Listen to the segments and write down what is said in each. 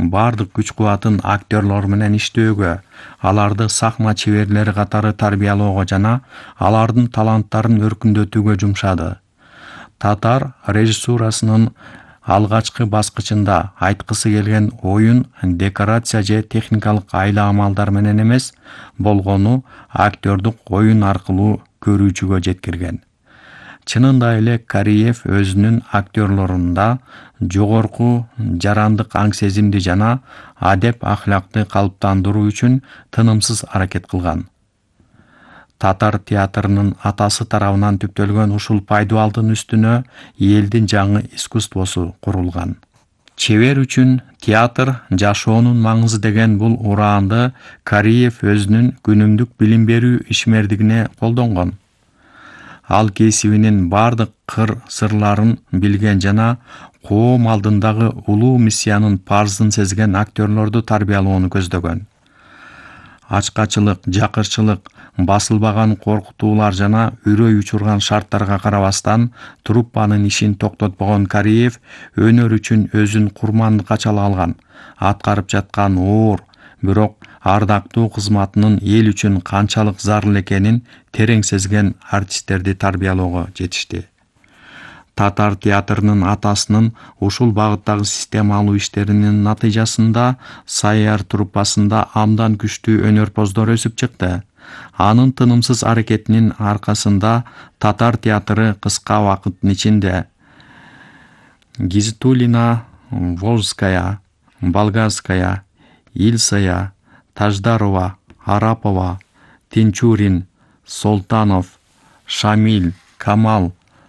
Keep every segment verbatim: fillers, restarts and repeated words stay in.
бардык күч-кубатын актерлор менен иштөөгө, аларды сахна чеберлери катары тарбиялоого жана алардын таланттарын өркүндөтүүгө жумшады. Татар режиссурасынын алгачкы баскычында айткысы келген оюн декорация же техникалык айла-амалдар менен эмес, болгону актердук оюн аркылуу көрүүчүгө жеткирген. Чынында эле Кариев өзүнүн актерлорунда жогорку жарандык аң сезимди жана адеп ахлакты калыптандыруу үчүн тынымсыз аракет кылган. Татар театрынын атасы тарабынан түптөлгөн ушул пайдубалдын үстүнө элдин жаңы искусствосу курулган. Чебер үчүн театр жашоонун маңызы деген бул ураанды Кариев өзүнүн күнүмдүк билим берүү ишмердигине колдонгон. Ал кесибинин бардык кыр сырларын билген жана коом алдындагы улуу миссиянын парзын сезген актерлорду тарбиялоону көздөгөн. Ачкачылык, жакырчылык, басылбаган коркутуулар жана үрөй учурган шарттарга карабастан труппанын ишин токтотпогон Кариев өнөр үчүн өзүн курмандыкка чала алган, аткарып жаткан оор, бирок ардактуу кызматынын эл үчүн канчалык зарыл экенин терең сезген артисттерди тарбиялоого жетишти. Татар театрынын атасынын ушул багыттагы системалуу иштеринин натыйжасында Саяр труппасында абдан күчтүү өнөрпоздор өсүп чыкты. Анын тынымсыз аракетинин аркасында татар театры кыска вакыттын ичинде Гизатуллина, Волжская, Болгарская, Ильсая, Таждарова, Арапова, Тинчурин, Солтанов, Шамиль, Камал,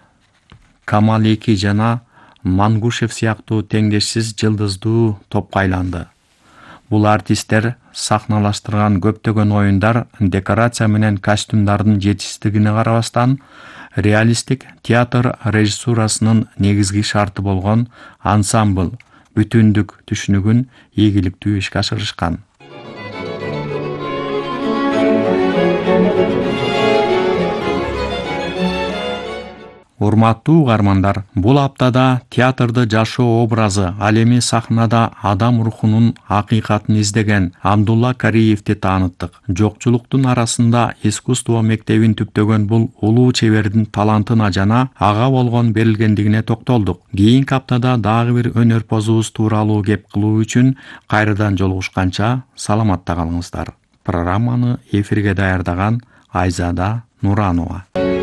Камалеки жана Мангушев сыяктуу теңдешсиз жылдыздуу топко айланды. Бул артисттер сахналаштырган көптөгөн оюндар декорация менен костюмдардын жетишсиздигине карабастан реалисттик театр режиссурасынын негизги шарты болгон ансамбль бүтүндүк түшүнүгүн ийгиликтүү ишке ашырышкан. Урматтуу угармандар, бул аптада театрды жашоо образы, ал эми сахнада адам рухунун акыйкатын издеген Абдулла Кариевди тааныттык. Жокчулуктун арасында искусство мектебин түптөгөн бул улуу чебердин талантына жана ага болгон берилгендигине токтолдук. Кийинки аптада дагы бир өнөрпозубуз тууралуу кеп кылуу үчүн кайрадан жолугушканча саламатта калыңыздар. Программаны эфирге даярдаган Айзада Нуранова.